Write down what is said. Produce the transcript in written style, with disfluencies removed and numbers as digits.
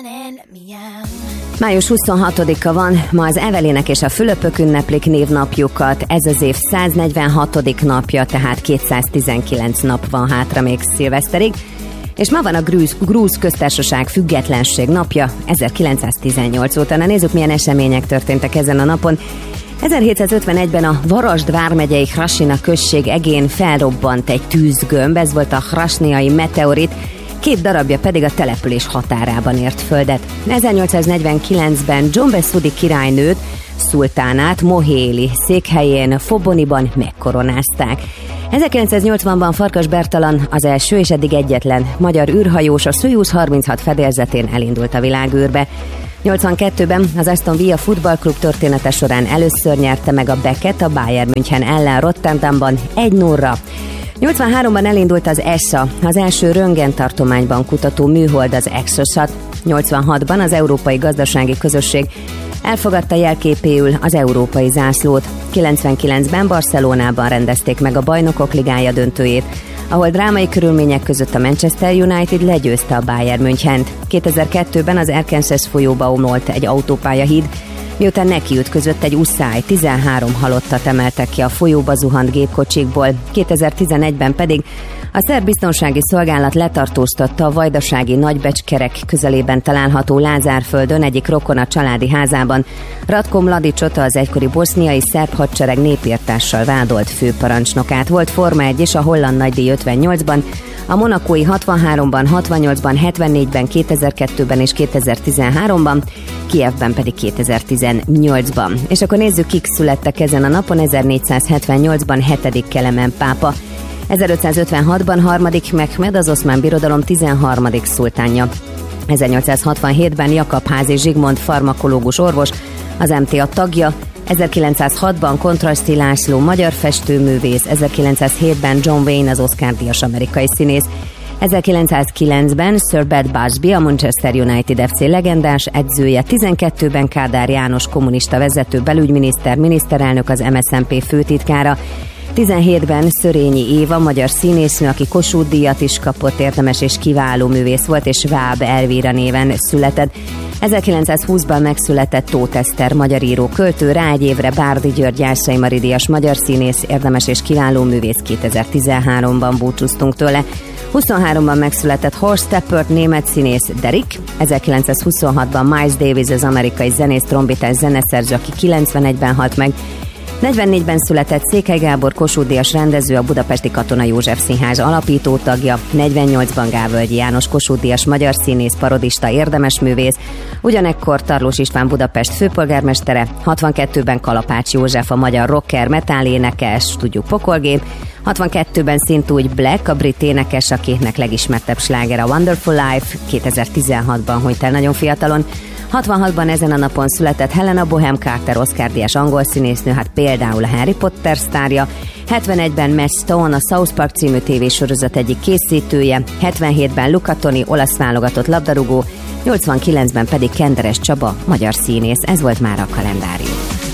Május 26-a van, ma az Evelének és a Fülöpök ünneplik névnapjukat, ez az év 146. napja, tehát 219 nap van hátra még szilveszterig, és ma van a Grúz köztársaság függetlenség napja, 1918 óta. Na nézzük, milyen események történtek ezen a napon. 1751-ben a Varasd vármegyei Hrasina község egén felrobbant egy tűzgömb, ez volt a hrasniai meteorit, 2 darabja pedig a település határában ért földet. 1849-ben Dzsombeszudi királynőt, szultánát Mohéli székhelyén Foboniban megkoronázták. 1980-ban Farkas Bertalan, az első és eddig egyetlen magyar űrhajós, a Soyuz 36 fedélzetén elindult a világűrbe. 82-ben az Aston Villa futballklub története során először nyerte meg a Beckett a Bayern München ellen Rotterdamban 1-0-ra. 83-ban elindult az ESA, az első röntgentartományban kutató műhold, az ExoSat. 86-ban az Európai Gazdasági Közösség elfogadta jelképéül az európai zászlót. 99-ben Barcelonában rendezték meg a Bajnokok Ligája döntőjét, ahol drámai körülmények között a Manchester United legyőzte a Bayern Münchent. 2002-ben az Arkansas folyóba omlott egy autópályahíd, miután nekiütközött egy uszály, 13 halottat emeltek ki a folyóba zuhant gépkocsikból. 2011-ben pedig a szerb biztonsági szolgálat letartóztatta a vajdasági Nagybecskerek közelében található Lázárföldön egyik rokona családi házában Ratko Mladićot, az egykori boszniai szerb hadsereg népirtással vádolt főparancsnokát. Volt Forma 1 is, a holland nagydíj 58-ban, a monakói 63-ban, 68-ban, 74-ben, 2002-ben és 2013-ban, Kijevben pedig 2018-ban. És akkor nézzük, kik születtek ezen a napon. 1478-ban 7. Kelemen pápa, 1556-ban 3. Mehmed, az Oszmán Birodalom 13. szultánja. 1867-ben Jakab Házi Zsigmond farmakológus orvos, az MTA tagja. 1906-ban Kontraszti László, magyar festőművész, 1907-ben John Wayne, az Oscar-díjas amerikai színész, 1909-ben Sir Bud Busby, a Manchester United FC legendás edzője, 12-ben Kádár János kommunista vezető, belügyminiszter, miniszterelnök, az MSZNP főtitkára, 17-ben Szörényi Éva, magyar színésznő, aki Kossuth-díjat is kapott, érdemes és kiváló művész volt, és Schwab Elvira néven született. 1920-ban megszületett Tóth Eszter, magyar író, költő, rá egy évre Bárdi György Jászai Mari díjas magyar színész, érdemes és kiváló művész, 2013-ban búcsúztunk tőle. 23-ban megszületett Horst Tappert, német színész, Derek. 1926-ban Miles Davis, az amerikai zenész, trombitás, zeneszerző, aki 91-ben halt meg. 44-ben született Székely Gábor, Kossuth-díjas rendező, a Budapesti Katona József Színház alapító tagja. 48-ban Gávölgyi János, Kossuth-díjas magyar színész, parodista, érdemes művész. Ugyanekkor Tarlós István Budapest főpolgármestere. 62-ben Kalapács József, a magyar rocker, metal énekes, tudjuk Pokolgép. 62-ben szintúgy Black, a brit énekes, akinek legismertebb slágere a Wonderful Life. 2016-ban hunyt el nagyon fiatalon. 66-ban ezen a napon született Helena Bonham Carter, Oscar-díjas angol színésznő, hát például a Harry Potter sztárja. 71-ben Matt Stone, a South Park című tévésorozat egyik készítője. 77-ben Luca Toni, olasz válogatott labdarúgó. 89-ben pedig Kenderes Csaba, magyar színész. Ez volt már a kalendárium.